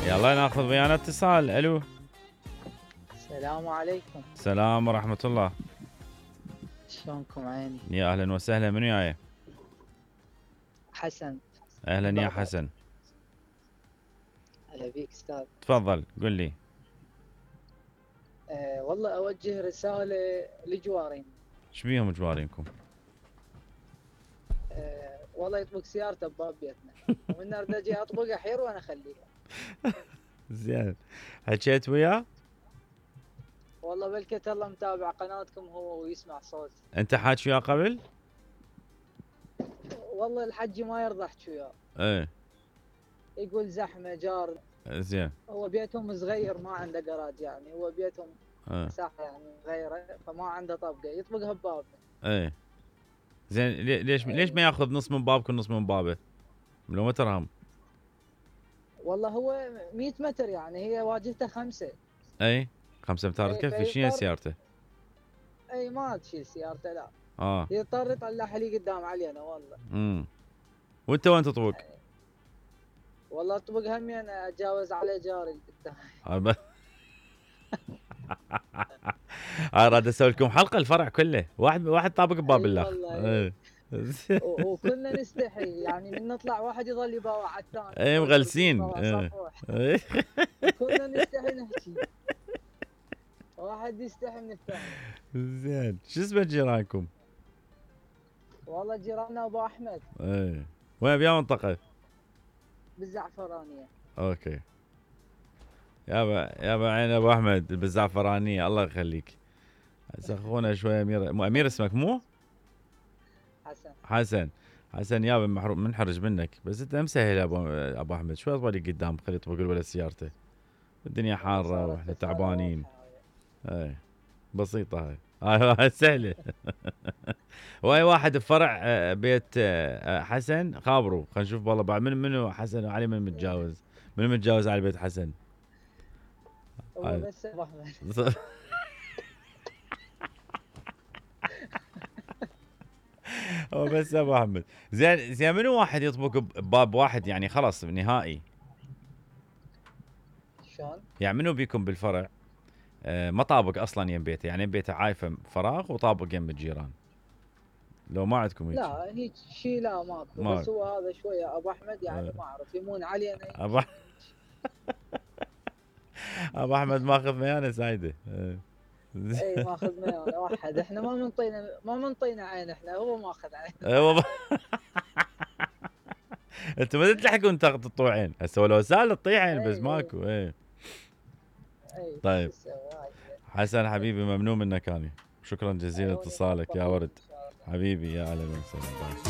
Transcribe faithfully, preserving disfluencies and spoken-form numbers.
يلا ناخذ ويانا اتصال. الو. السلام عليكم. السلام ورحمة الله. شلونكم عيني؟ يا اهلا وسهلا، من وياي؟ حسن. اهلا يا حسن. هلا بيك استاذ. تفضل قل لي. أه والله اوجه رسالة لجوارين. ايش بيهم جوارينكم؟ أه والله يطبق سيارته بباب بيتنا ومن اريد اجي اطبق احير وانا اخليها. زين، حكيت وياه؟ والله بلكت الله متابع قناتكم هو ويسمع صوت. انت حاكي وياه قبل؟ والله الحج ما يرضى احكي وياه. ايه. يقول زحمة جار. زين. هو بيتهم صغير ما عنده جراج، يعني هو بيتهم اه. مساحة يعني صغيرة فما عنده طبقة يطبقها ببابنا. ايه. زين ليش أيه. ليش ما ياخذ نص من بابك ونص من بابه؟ لو ما ترهم. والله هو مية متر، يعني هي واجهته خمسة. اي خمسة امتار اي تكفي. شنو فيضطر. سيارته؟ اي ما تشيل سيارته لا. اه. يضطر يطلعها لي قدام علينا والله. امم وانت وين تطبق؟ والله اطبق همي انا اتجاوز على جاري قدام. اه اراد اسوي لكم حلقه الفرع كله واحد واحد طابق بباب اي الاخ. والله. وكنا نستحي يعني من نطلع واحد يظل يباوع على الثاني. اي مغلسين. كنا نستحي نحكي. واحد يستحي من الثاني. زين، شو اسمه جيرانكم؟ والله جيراننا ابو احمد. ايه. وين بيا منطقه؟ بالزعفرانيه. اوكي. يابا يابا عين ابو احمد بالزعفرانيه، الله يخليك. هسه اخونا شويه امير، مو امير اسمك مو؟ حسن. حسن. حسن يابا محروم منحرج منك، بس انت مسهل يا ابو ابو احمد، شوي اطولي قدام خلي يطبق الولد سيارته. الدنيا حاره واحنا تعبانين. ايه بسيطه هاي. هاي سهله. واي واحد بفرع بيت حسن خابروا، خلينا نشوف والله بعد من منو حسن وعلي من متجاوز، من متجاوز على بيت حسن؟ هو بس ابو احمد. هو بس ابو احمد. زين زين منو واحد يطبق بباب واحد يعني خلاص نهائي؟ شلون؟ يعني منو بيكم بالفرع آه ما طابق اصلا يم بيته، يعني بيته عايفه فراغ وطابق يم الجيران؟ لو ما عندكم هيك؟ لا هيك شيء لا ماكو، ما بس هو هذا شويه ابو احمد يعني آه. ما اعرف يمون علينا. ابو ابو احمد ماخذ ميانه سايده. آه. اي ماخذ ميانه واحد، احنا ما منطينا ما منطينا عين، احنا هو ماخذ عين. ايوه. انتم ما تلحقون تقطعوا عين، هسه لو سال تطيع عين بس ماكو. اي. طيب حسن حبيبي ممنون منك، اني شكرا جزيلا اتصالك يا ورد حبيبي. يا اهلا وسهلا.